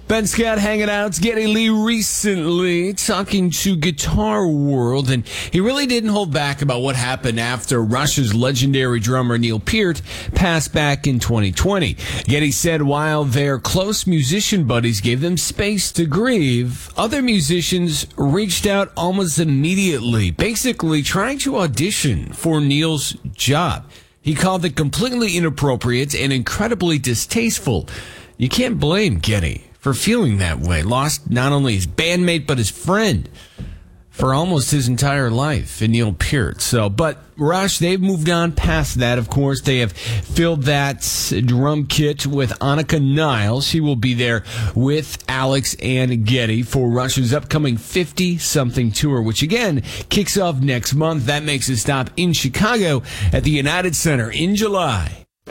Ben Scott hanging out, Geddy Lee recently talking to Guitar World, and he really didn't hold back about what happened after Rush's legendary drummer Neil Peart passed back in 2020. Geddy said while their close musician buddies gave them space to grieve, other musicians reached out almost immediately, basically trying to audition for Neil's job. He called it completely inappropriate and incredibly distasteful. You can't blame Geddy for feeling that way. Lost not only his bandmate, but his friend for almost his entire life in Neil Peart. But Rush, they've moved on past that, of course. They have filled that drum kit with Annika Niles. She will be there with Alex and Geddy for Rush's upcoming 50-something tour, which again kicks off next month. That makes a stop in Chicago at the United Center in July.